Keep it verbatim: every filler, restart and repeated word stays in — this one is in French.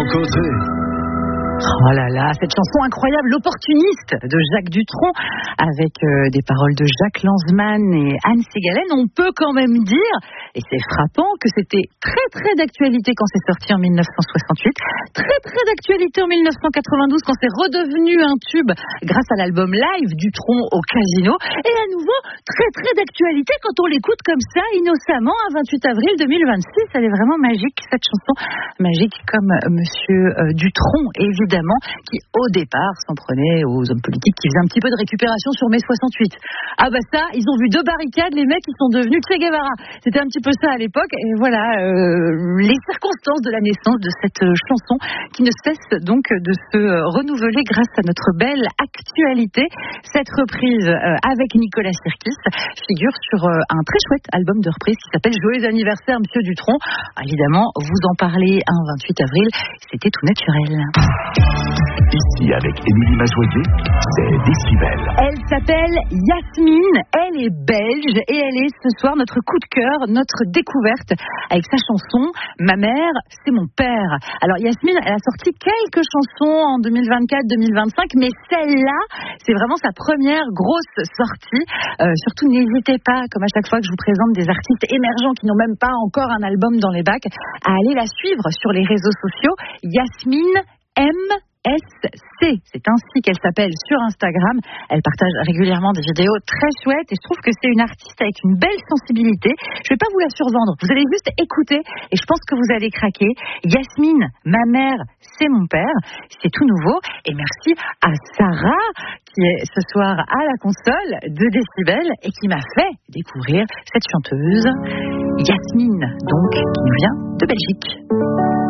mon côté. Oh là là, cette chanson incroyable, L'Opportuniste de Jacques Dutronc, avec euh, des paroles de Jacques Lanzmann et Anne Ségalen. On peut quand même dire, et c'est frappant, que c'était très très d'actualité quand c'est sorti en dix-neuf cent soixante-huit, très très d'actualité en dix-neuf cent quatre-vingt-douze quand c'est redevenu un tube grâce à l'album live Dutronc au Casino, et à nouveau très très d'actualité quand on l'écoute comme ça, innocemment, un vingt-huit avril deux mille vingt-six. Elle est vraiment magique, cette chanson, magique comme Monsieur euh, Dutronc, évidemment. Qui au départ s'en prenait aux hommes politiques qui faisaient un petit peu de récupération sur mai soixante-huit. Ah bah ça, ils ont vu deux barricades, les mecs ils sont devenus Che Guevara. C'était un petit peu ça à l'époque, et voilà euh, les circonstances de la naissance de cette euh, chanson qui ne cesse donc de se euh, renouveler grâce à notre belle actualité. Cette reprise euh, avec Nicolas Sirkis figure sur euh, un très chouette album de reprise qui s'appelle Joyeux anniversaire Monsieur Dutronc. Ah, évidemment, vous en parlez un vingt-huit avril, c'était tout naturel. Ici, avec Émilie Mazoyer, c'est Décibel. Elle s'appelle Yasmine, elle est belge et elle est ce soir notre coup de cœur, notre découverte avec sa chanson « Ma mère, c'est mon père ». Alors Yasmine, elle a sorti quelques chansons en deux mille vingt-quatre deux mille vingt-cinq, mais celle-là, c'est vraiment sa première grosse sortie. Euh, surtout, n'hésitez pas, comme à chaque fois que je vous présente des artistes émergents qui n'ont même pas encore un album dans les bacs, à aller la suivre sur les réseaux sociaux. Yasmine M S C, c'est ainsi qu'elle s'appelle sur Instagram. Elle partage régulièrement des vidéos très chouettes et je trouve que c'est une artiste avec une belle sensibilité. Je ne vais pas vous la survendre, vous allez juste écouter et je pense que vous allez craquer. Yasmine, ma mère, c'est mon père, c'est tout nouveau. Et merci à Sarah qui est ce soir à la console de Décibel et qui m'a fait découvrir cette chanteuse Yasmine, donc qui nous vient de Belgique.